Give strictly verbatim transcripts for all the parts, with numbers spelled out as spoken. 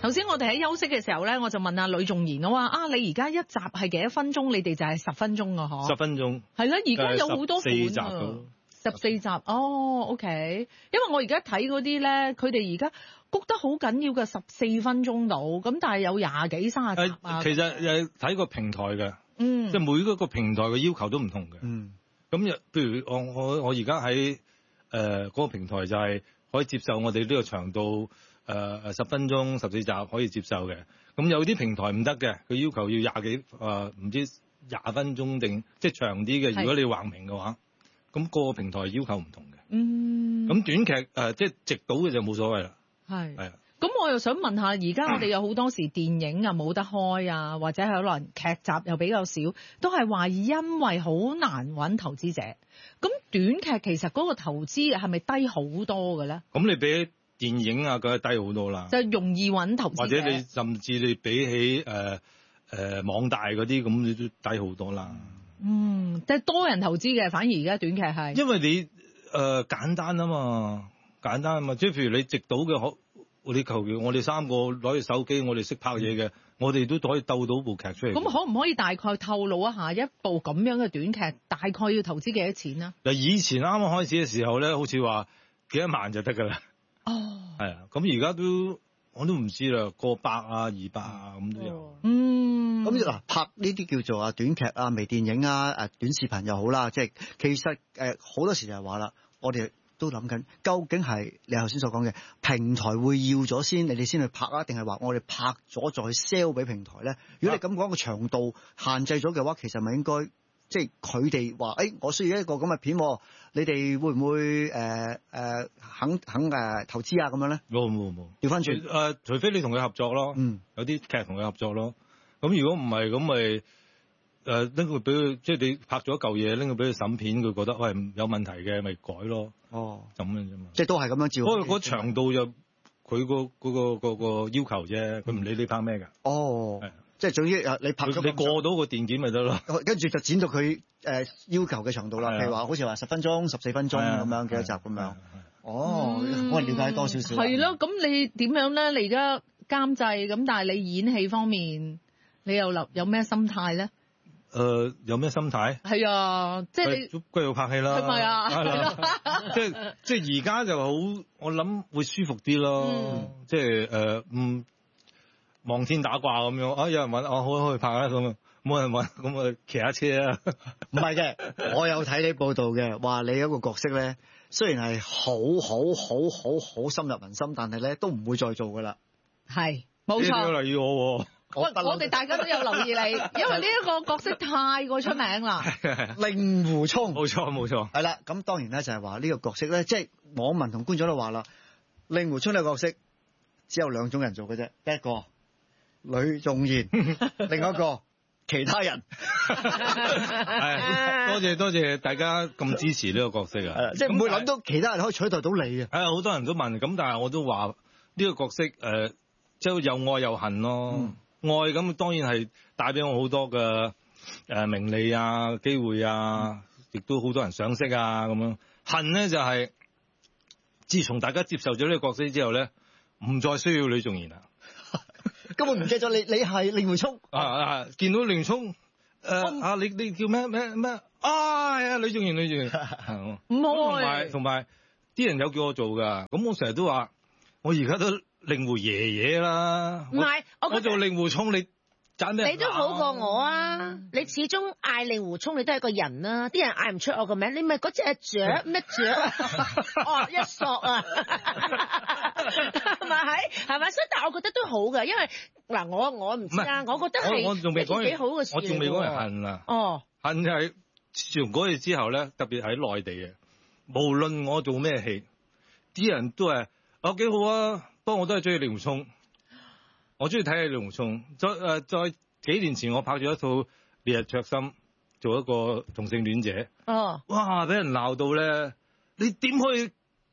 頭先我哋喺休息嘅時候咧，我就問阿呂頌賢，我話啊，你而家一集係幾多分鐘？你哋就係十分鐘啊，嗬？ 十分鐘。 係啦，而家有好多四集啊。十四集哦 ，OK。因為我而家睇嗰啲咧，佢哋而家谷得好緊要嘅十四分鐘度，咁但係有廿幾三十集啊。 其實誒睇個平台嘅， 嗯， 即係每一個平台嘅要求都唔同嘅。 嗯， 咁譬如我我我而家喺誒嗰個平台就係可以接受我哋呢個長度誒誒十分鐘十四集可以接受嘅。咁有啲平台唔得嘅，佢要求要廿幾誒唔知廿分鐘定即係長啲嘅。如果你橫屏嘅話。咁個個平台要求唔同嘅， 嗯， 咁短劇誒、呃、即係直到嘅就冇所謂啦， 係， 係啊。 咁我又想問下，而家我哋有好多時電影啊冇得開啊，或者係可能劇集又比較少，都係話因為好難揾投資者。咁短劇其實嗰個投資係咪低好多嘅咧？ 咁你比電影啊，梗係低好多啦， 就容易揾投資者， 或者你甚至你比起誒誒、呃呃、網大嗰啲咁，你都低好多啦。 嗯，即係多人投資嘅，反而而家短劇係， 因為你誒、呃、簡單啊嘛，簡單啊嘛，即係譬如你直到嘅可，你求其我哋三個攞住手機，我哋識拍嘢嘅，我哋都可以鬥到部劇出嚟。 咁可唔可以大概透露一下一部咁樣嘅短劇大概要投資幾多錢啊？ 嗱，以前啱啱開始嘅時候咧，好似話幾多萬就得㗎啦。 哦， 係啊，咁而家都我都唔知啦，過百啊、二百啊咁都有。 哦、嗯。 咁嗱，拍呢啲叫做啊短劇啊、微電影啊、誒短視頻又好啦，即係其實誒好多時就係話啦，我哋都諗緊究竟係你頭先所講嘅平台會要咗先，你哋先去拍啊，定係話我哋拍咗再 sell 俾平台咧？如果你咁講個長度限制咗嘅話，其實咪應該即係佢哋話誒，我需要一個咁嘅片，你哋會唔會誒誒、呃呃、肯肯誒、呃、投資啊咁樣咧？ 冇冇冇， 調翻轉誒，除非你同佢合作咯， 嗯， 有啲劇同佢合作咯。咁如果唔係，咁咪誒拎佢俾佢，即係你拍咗一嚿嘢拎佢俾佢審片，佢覺得喂有問題嘅，咪改咯。哦，就咁樣啫嘛。 即係都係咁樣照。 不過嗰長度就佢個嗰個個個要求啫，佢唔理你拍咩㗎。 哦，即係總之誒，你拍咗你過到個電檢咪得咯。 跟住就剪到佢誒要求嘅長度啦。譬如話好似話十分鐘、十四分鐘咁樣幾多集咁樣。哦，我係了解多少少。 係咯，咁你點樣咧？你而家監製咁，但係你演戲方面。你又有有咩心態咧？ 誒、呃，有咩心態？ 係啊，即係你繼續拍戲啦。 係咪啊？ 係啦，即係即係而家就好，我諗會舒服啲咯。嗯、即係誒，嗯，望天打卦咁樣。啊，有人揾，我、啊、好可以拍啦咁。冇人揾，咁啊騎下車啊。 唔係嘅，我有睇你報道嘅，話你有一個角色咧，雖然係好好好好好深入民心，但係咧都唔會再做噶啦。 係，冇錯。 你留意我。 我我哋大家都有留意你，因為呢一個角色太過出名啦。 令狐沖， 冇錯冇錯。 係啦，咁當然咧就係話呢個角色咧，即係網民同觀眾都話啦，令狐沖呢個角色只有兩種人做嘅啫，一個呂頌賢，另一個其他人。 多謝多謝大家咁支持呢個角色啊！ 即係唔會諗到其他人可以取代到你嘅。 係好多人都問，咁但係我都話呢個角色誒，即係又愛又恨咯。嗯愛咁當然係帶俾我好多嘅誒名利啊、機會啊，亦都好多人賞識啊咁樣。恨咧就係、是、自從大家接受咗呢個角色之後咧，唔再需要呂頌賢啦。 根本唔記得咗你，你係令狐沖啊啊！見到令狐沖誒啊！你你叫咩咩咩？啊係啊！呂頌賢呂頌賢唔好同埋同埋啲人有叫我做㗎，咁我成日都話我而家都。令狐爺爺啦， 唔係，我我做令狐沖，你賺咩？ 你都好過我啊！你始終嗌令狐沖，你都係個人啦、啊。啲人嗌唔出我個名，你咪嗰隻雀咩雀？哦，一索啊，係咪係？係咪？所以但係我覺得都好㗎，因為嗱，我我唔知啊，我覺得係我仲未講幾好嘅事。 我仲未講人恨啊。哦，恨係自從嗰日之後咧，特別喺內地嘅，無論我做咩戲，啲人都係啊幾好啊。不過我都係中意令狐沖，我中意睇下令狐沖。再誒、呃，再幾年前我拍咗一套《烈日灼心》，做一個同性戀者。哦，哇！俾人鬧到咧，你點可以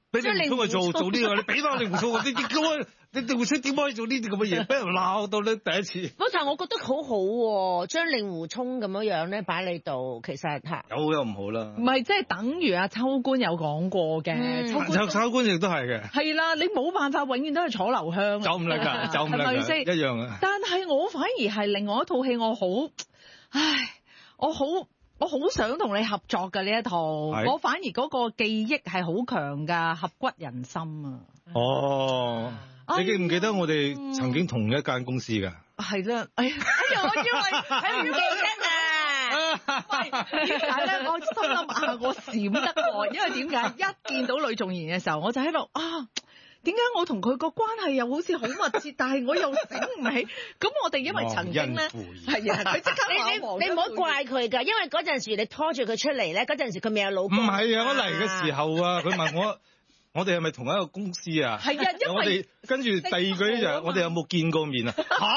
俾令狐沖去做做呢個，你俾翻令狐沖，你點解你令狐沖點可以做呢啲咁嘅嘢？俾人鬧到咧第一次。 不過但係我覺得好好喎，將令狐沖咁樣樣咧擺你度，其實嚇有好有唔好啦。 唔係即係等於阿秋官有講過嘅， 嗯秋官秋官亦都係嘅。 係啦，你冇辦法永遠都係坐留香， 走唔甩㗎，走唔甩㗎， 係咪先一樣啊。 但係我反而係另外一套戲，我好，唉，我好。我好想同你合作嘅呢一套，我反而嗰個記憶係好強㗎，合骨人心啊！ 哦，你記唔記得我哋曾經同一間公司㗎？ 係啦，哎呀，哎呀，我以為佢唔記得啊！ 喂，點解咧？我心諗啊，我閃得過，因為點解？一見到呂頌賢嘅時候，我就喺度啊。點解我同佢個關係又好似好密切，但係我又醒唔起？咁我哋因為曾經咧，係啊，佢即刻你你你唔好怪佢㗎，因為嗰陣時你拖住佢出嚟咧，嗰陣時佢未有老公。 唔係啊，我嚟嘅時候啊，佢問我，我哋係咪同一個公司啊？ 係啊，因為我哋跟住第二句咧就係我哋有冇見過面啊？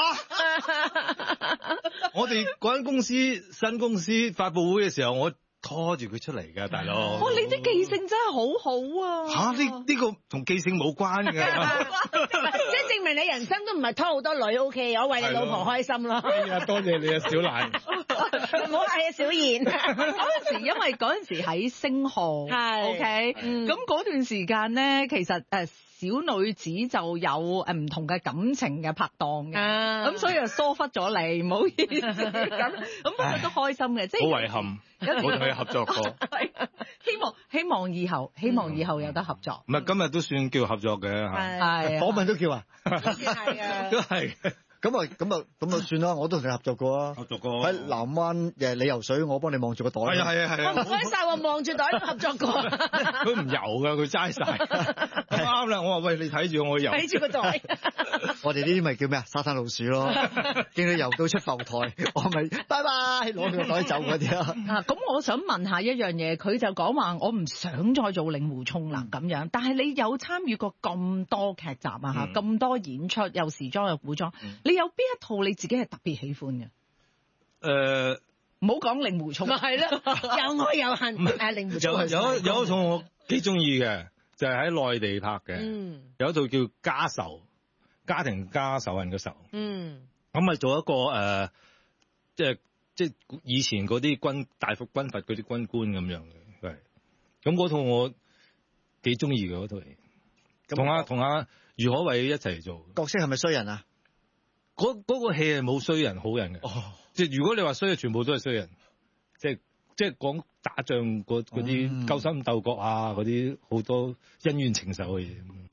嚇！我哋嗰間公司新公司發佈會嘅時候，我拖住佢出嚟㗎，大佬。 哇！你啲記性真係好好啊！ 嚇！呢呢個同記性冇關㗎。 即係證明你人生都唔係拖好多女 O K，我為你老婆開心咯。 哎呀，多謝你啊，小蘭。 唔好嗌啊，小燕。 嗰陣時因為嗰陣時喺星號係 OK，咁嗰段時間咧，其實誒小女子就有誒唔同嘅感情嘅拍檔嘅，咁所以就疏忽咗你，唔好意思。咁咁不過都開心嘅，即係好遺憾，我同你合作過。 希望希望以後希望以後有得合作。 唔係今日都算叫合作嘅嚇。 係訪問都叫啊， 係啊， 都係。 咁啊咁啊咁啊算啦，我都同你合作過啊， 合作過喺南灣誒你游水，我幫你望住個袋。 係啊係啊係啊！ 唔該晒喎，望住袋合作過。 佢唔游㗎，佢齋晒。啱啦，我話喂，你睇住我游。 睇住個袋。 我哋呢啲咪叫咩啊？沙灘老鼠咯，見佢游到出浮台，我咪拜拜攞住個袋走嗰啲啊。 啊，咁我想問下一樣嘢，佢就講話我唔想再做令狐沖啦咁樣，但係你有參與過咁多劇集啊嚇，咁、嗯、多演出，又時裝又古裝，嗯、你有邊一套你自己係特別喜歡嘅？誒、 呃， 唔好講令狐沖，咪係咯， 有愛有恨。誒，令狐沖有有有一套我幾中意嘅，就係、是、喺內地拍嘅，嗯、有一套叫《家仇》，家庭家仇恨嘅仇。嗯，咁咪做一個誒、呃，即係即係以前嗰啲軍大服軍閥嗰啲軍官咁樣嘅，係。咁嗰套我幾中意嘅嗰套戲，同阿同阿余可偉一齊做。 角色係咪衰人啊？ 嗰嗰、嗰個戲係冇衰人好人嘅，哦、即係如果你話衰，全部都係衰人，即係即係講打仗嗰啲勾心鬥角啊，嗰啲好多恩怨情仇嘅嘢。